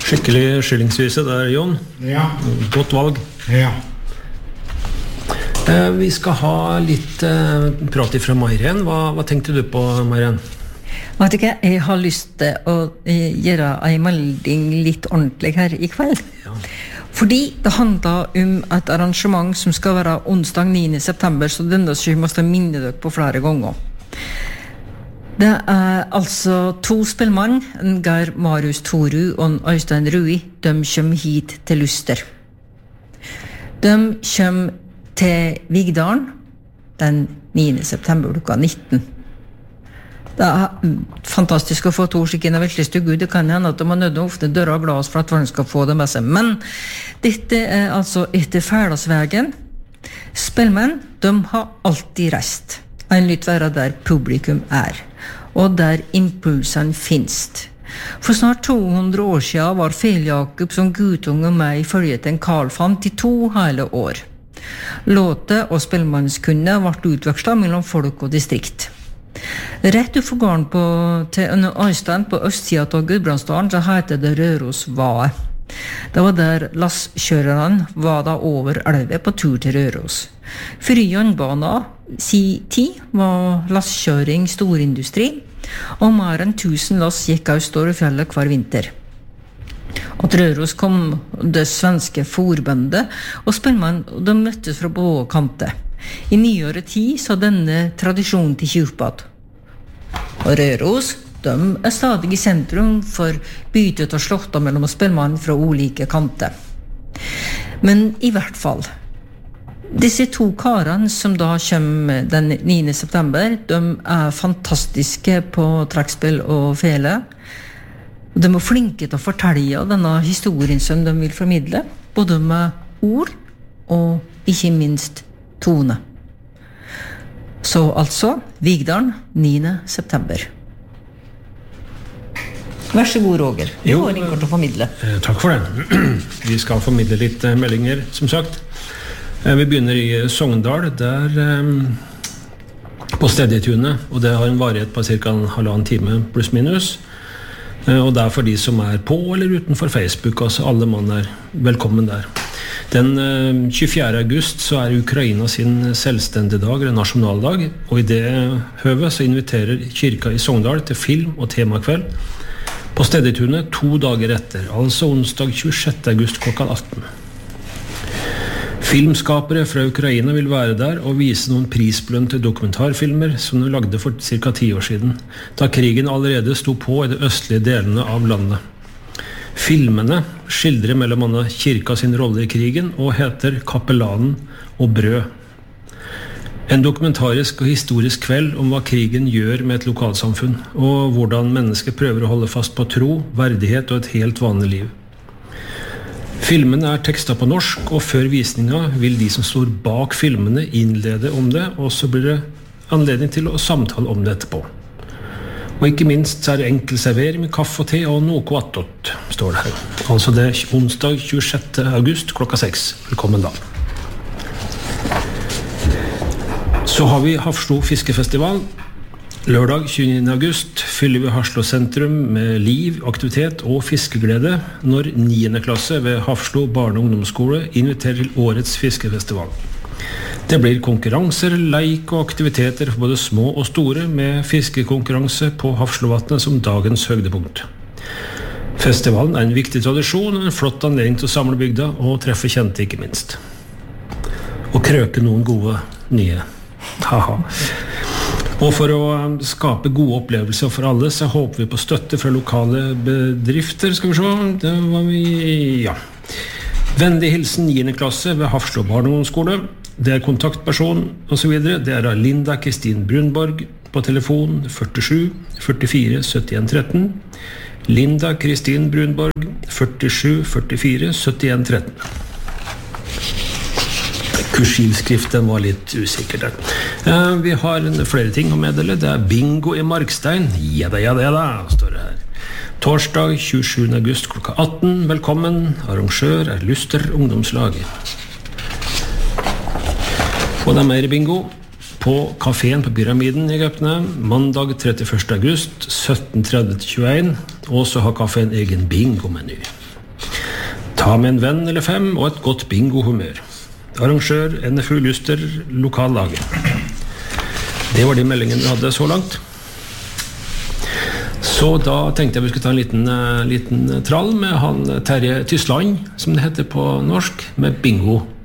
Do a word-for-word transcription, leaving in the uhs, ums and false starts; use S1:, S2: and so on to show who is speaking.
S1: Skikkelig skillingsvise der, Jon.
S2: Ja.
S1: Godt valg.
S2: Ja.
S1: Eh, vi skal ha litt eh, prat fra Mairen. Hva, hva tenkte du på, Mairen?
S3: Vet ikke, jeg har lyst til å eh, gjøre en melding litt ordentlig her i kveld.
S1: Ja.
S3: Fordi det handler om et arrangement som skal være onsdag niende september, så denne skal jeg minne dere på flere ganger. Det er altså to spillmann, Geir Marius Toru og Øystein Rui. De kommer hit til Luster. De kommer til Vigdalen den niende september klokka nitten. Det er fantastisk å få to skikkene virkelig stygge ut. Det kan hende at de har nødt til å ofte døre av glas for at man skal få det med seg. Men dette er altså etter Færdalsvegen. Spillmenn, de har alltid reist. En lytt være der publikum er, og der impulsen finst. For snart to hundre år siden var Fel-Jakob som guttunge med i følge til en Karlfant i to hele år. Låte og spillmannskunne ble utvekslet mellom folk og distrikt. Rett utenfor gården på, til Øystein på østsiden av Gudbrandsdalen så heter det Rørosvae. Det var der lasskjørerne var da over elve på tur til Røros. For i jernbana si tid var lasskjøring storindustri, og mer enn tusen lass gikk av Storefjellet hver vinter. Og til Røros kom det svenske forbundet, og spillmann de møttes fra både kanter. I nyere tid så denne tradisjonen til kjøpad. Og Røros, de er stadig i sentrum for bytet og slåtta mellom spillmann fra olike kanter. Men i hvert fall, disse to karene som da kommer den niende september, de er fantastiske på trekkspill og fele. De er flinke til å fortelle denne historien som de vil formidle, både med ord og ikke minst tone. Så altså, Vigdalen, niende september. Vær så god, Roger. Du har ingen kort å formidle.
S1: Eh, takk for det. Vi skal formidle litt eh, meldinger, som sagt. Eh, vi begynner i Sogndal, der eh, på Stedjetunet, og det har en varighet på cirka en halvannen time pluss minus. Eh, og det er for de som er på eller utenfor Facebook, altså alle mann er velkommen der. Den eh, tjuefjerde august så er Ukraina sin selvstendige dag, eller nasjonaldag, og i det høvet så inviterer kirka i Sogndal til film- og temakveld på Stedjetunet to dager etter, altså onsdag tjuesjette august klokka atten. Filmskapere fra Ukraina vil være der og vise noen prisbelønte dokumentarfilmer som de lagde for cirka ti år siden, da krigen allerede sto på i de østlige delene av landet. Filmene skildrer mellom annet kirka sin rolle i krigen og heter Kapellanen og brød. En dokumentarisk og historisk kveld om hva krigen gjør med et lokalsamfunn, og hvordan mennesker prøver å holde fast på tro, verdighet og et helt vanlig liv. Filmene er tekstet på norsk, og før visninga vil de som står bak filmene innlede om det, og så blir det anledning til å samtale om det etterpå. Og ikke minst så er det enkel servering med kaffe og te og noe attåt, står det her. Altså det er onsdag tjuesjette august klokka seks. Velkommen da. Så har vi Hafslo fiskefestival. Lørdag tjueniende august fyller vi Hafslo sentrum med liv, aktivitet og fiskeglede når niende klasse ved Hafslo barne- og ungdomsskole inviterer til årets fiskefestival. Det blir konkurranser, leik og aktiviteter for både små og store med fiskekonkurranse på Hafslovatnet som dagens høydepunkt. Festivalen er en viktig tradisjon og en flott anledning til å samle bygda og treffe kjente ikke minst. Og krøke noen gode nye. Haha. Og for å skape gode opplevelser for alle så håper vi på støtte fra lokale bedrifter, skal vi se. Det var vi, ja. Vennlig hilsen niende klasse ved Hafslo barne- og ungdomsskole. Det er kontaktperson og så videre. Det er Linda Kristin Brunborg på telefon førtisju førtifire syttien tretten. Linda Kristin Brunborg førtisju førtifire syttien tretten. Kursivskriften var litt usikker der. Eh, vi har flere ting å meddele. Det er bingo i Markstein. Ja da, ja da, ja da, står det her. Torsdag tjuesjuende august klokka atten. Velkommen. Arrangør er Luster ungdomslag. Og det er mer bingo på kaféen på Pyramiden i Gøpne. Mandag trettiførste august sytten tretti til tjueen. Og så har kaféen egen bingo-meny. Ta med en venn eller fem og et godt bingo-humør. Arrangør N F U Lyster, lokallaget. Det var de meldingene vi hadde så langt. Så da tenkte jeg vi skulle ta en liten, liten trall med han Terje Tysland, som det heter på norsk, med bingo.